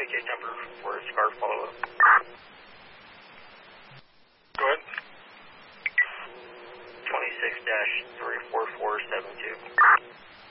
case number for a SCAR follow-up. Go ahead. 26-34472.